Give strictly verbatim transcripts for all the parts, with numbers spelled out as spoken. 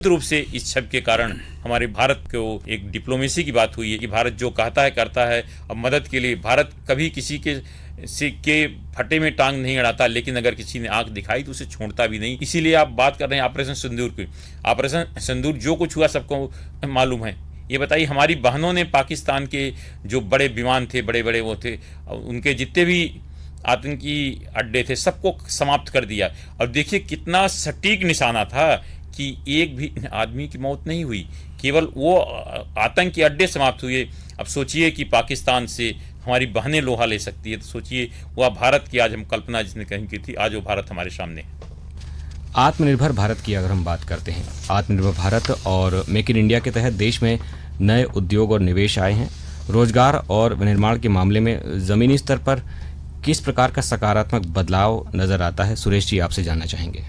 रूप से इस छवि के कारण हमारे भारत को एक डिप्लोमेसी की बात हुई है कि भारत जो कहता है करता है। अब मदद के लिए भारत कभी किसी के सिक्के फटे में टांग नहीं अड़ाता, लेकिन अगर किसी ने आंख दिखाई तो उसे छोड़ता भी नहीं। इसीलिए आप बात कर रहे हैं ऑपरेशन सिंदूर की। ऑपरेशन सिंदूर जो कुछ हुआ सबको मालूम है। ये बताइए, हमारी बहनों ने पाकिस्तान के जो बड़े विमान थे, बड़े बड़े वो थे, उनके जितने भी आतंकी अड्डे थे सबको समाप्त कर दिया। और देखिए कितना सटीक निशाना था कि एक भी आदमी की मौत नहीं हुई, केवल वो आतंकी अड्डे समाप्त हुए। अब सोचिए कि पाकिस्तान से हमारी बहनें लोहा ले सकती है, तो सोचिए वह भारत की आज हम कल्पना जिसने कहीं की थी, आज वो भारत हमारे सामने है। आत्मनिर्भर भारत की अगर हम बात करते हैं, आत्मनिर्भर भारत और मेक इन इंडिया के तहत देश में नए उद्योग और निवेश आए हैं। रोजगार और विनिर्माण के मामले में जमीनी स्तर पर किस प्रकार का सकारात्मक बदलाव नजर आता है? सुरेश जी, आपसे जानना चाहेंगे।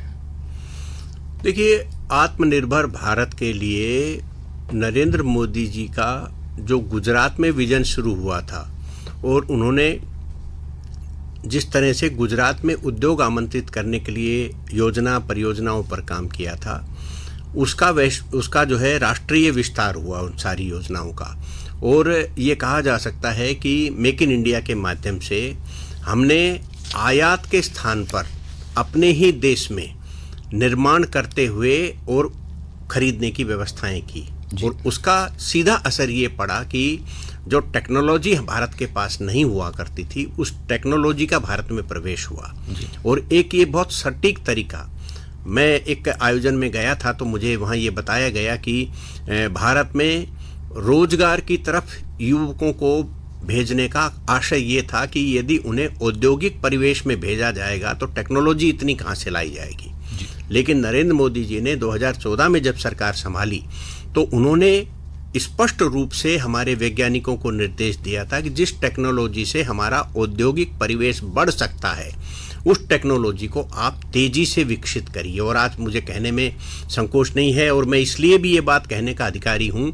देखिए, आत्मनिर्भर भारत के लिए नरेंद्र मोदी जी का जो गुजरात में विजन शुरू हुआ था और उन्होंने जिस तरह से गुजरात में उद्योग आमंत्रित करने के लिए योजना परियोजनाओं पर काम किया था, उसका वैश उसका जो है राष्ट्रीय विस्तार हुआ उन सारी योजनाओं का। और ये कहा जा सकता है कि मेक इन इंडिया के माध्यम से हमने आयात के स्थान पर अपने ही देश में निर्माण करते हुए और खरीदने की व्यवस्थाएं की, और उसका सीधा असर ये पड़ा कि जो टेक्नोलॉजी भारत के पास नहीं हुआ करती थी, उस टेक्नोलॉजी का भारत में प्रवेश हुआ। और एक ये बहुत सटीक तरीका, मैं एक आयोजन में गया था तो मुझे वहाँ ये बताया गया कि भारत में रोजगार की तरफ युवकों को भेजने का आशय ये था कि यदि उन्हें औद्योगिक परिवेश में भेजा जाएगा तो टेक्नोलॉजी इतनी कहाँ से लाई जाएगी। लेकिन नरेंद्र मोदी जी ने दो हज़ार चौदह में जब सरकार संभाली तो उन्होंने स्पष्ट रूप से हमारे वैज्ञानिकों को निर्देश दिया था कि जिस टेक्नोलॉजी से हमारा औद्योगिक परिवेश बढ़ सकता है, उस टेक्नोलॉजी को आप तेजी से विकसित करिए। और आज मुझे कहने में संकोच नहीं है, और मैं इसलिए भी ये बात कहने का अधिकारी हूँ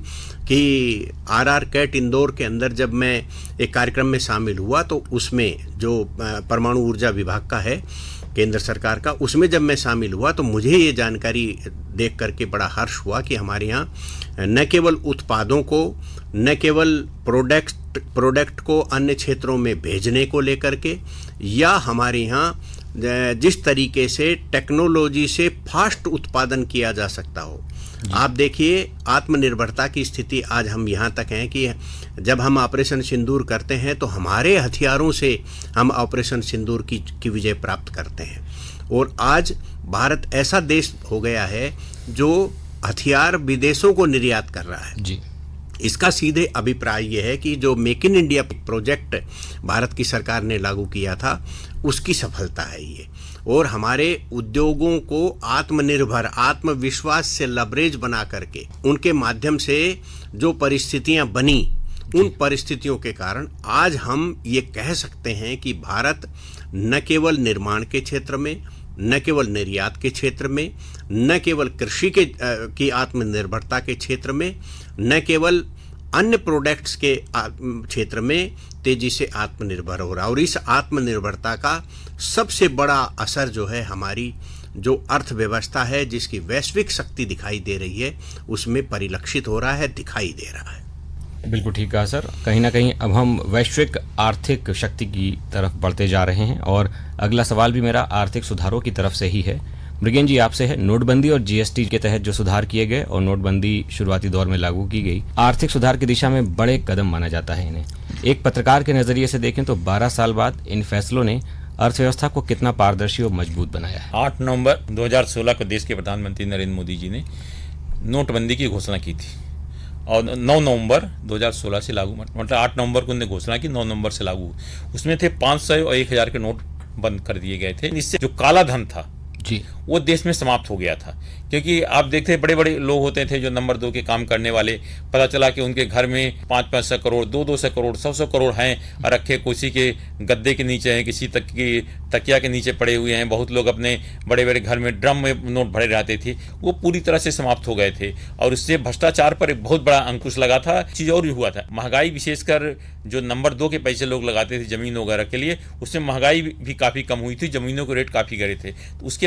कि आर आर कैट इंदौर के अंदर जब मैं एक कार्यक्रम में शामिल हुआ तो उसमें जो परमाणु ऊर्जा विभाग का है केंद्र सरकार का, उसमें जब मैं शामिल हुआ तो मुझे ये जानकारी देख करके बड़ा हर्ष हुआ कि हमारे यहाँ न केवल उत्पादों को, न केवल प्रोडक्ट प्रोडक्ट को अन्य क्षेत्रों में भेजने को लेकर के, या हमारे यहाँ जिस तरीके से टेक्नोलॉजी से फास्ट उत्पादन किया जा सकता हो। आप देखिए आत्मनिर्भरता की स्थिति आज हम यहाँ तक हैं कि जब हम ऑपरेशन सिंदूर करते हैं तो हमारे हथियारों से हम ऑपरेशन सिंदूर की, की विजय प्राप्त करते हैं। और आज भारत ऐसा देश हो गया है जो हथियार विदेशों को निर्यात कर रहा है जी। इसका सीधे अभिप्राय यह है कि जो make in India project Bharat की सरकार ने लागू किया था उसकी सफलता है ये, और हमारे उद्योगों को आत्मनिर्भर आत्मविश्वास से लबरेज बना करके उनके माध्यम से जो परिस्थितियां बनी, उन परिस्थितियों के कारण आज हम ये कह सकते हैं कि भारत न केवल निर्माण के क्षेत्र में, न केवल निर्यात के क्षेत्र में, न केवल कृषि के की आत्मनिर्भरता के क्षेत्र में, न केवल अन्य प्रोडक्ट्स के क्षेत्र में तेजी से आत्मनिर्भर हो रहा है। और इस आत्मनिर्भरता का सबसे बड़ा असर जो है हमारी जो अर्थव्यवस्था है, जिसकी वैश्विक शक्ति दिखाई दे रही है, उसमें परिलक्षित हो रहा है, दिखाई दे रहा है। बिल्कुल ठीक कहा सर। कहीं ना कहीं अब हम वैश्विक आर्थिक शक्ति की तरफ बढ़ते जा रहे हैं, और अगला सवाल भी मेरा आर्थिक सुधारों की तरफ से ही है। मृगेन जी, आपसे है, नोटबंदी और जी एस टी के तहत जो सुधार किए गए और नोटबंदी शुरुआती दौर में लागू की गई, आर्थिक सुधार की दिशा में बड़े कदम माना जाता है इन्हें। एक पत्रकार के नजरिए से देखें तो बारह साल बाद इन फैसलों ने अर्थव्यवस्था को कितना पारदर्शी और मजबूत बनाया है। आठ नवंबर दो हज़ार सोलह को देश के प्रधानमंत्री नरेंद्र मोदी जी ने नोटबंदी की घोषणा की थी, और नौ नवंबर दो हज़ार सोलह से लागू, मतलब आठ नवंबर को उन्होंने घोषणा की, नौ नवंबर से लागू। उसमें थे पाँच सौ और एक हज़ार के नोट बंद कर दिए गए थे। इससे जो काला धन था जी, वो देश में समाप्त हो गया था। क्योंकि आप देखते बड़े बड़े लोग होते थे जो नंबर दो के काम करने वाले, पता चला कि उनके घर में पाँच पाँच सौ करोड़, दो दो सौ करोड़, सौ सौ करोड़ हैं और रखे किसी के गद्दे के नीचे हैं, किसी तक की तकिया के नीचे पड़े हुए हैं। बहुत लोग अपने बड़े बड़े घर में ड्रम में नोट भरे रहते थे, वो पूरी तरह से समाप्त हो गए थे। और इससे भ्रष्टाचार पर एक बहुत बड़ा अंकुश लगा था। चीज़ और भी हुआ था, महंगाई, विशेषकर जो नंबर दो के पैसे लोग लगाते थे जमीन वगैरह के लिए, उससे महंगाई भी काफ़ी कम हुई थी, जमीनों के रेट काफ़ी गिरे थे। तो उसके बाद से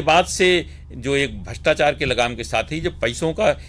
ये जो एक भ्रष्टाचार के लगाम के साथ ही जो पैसों का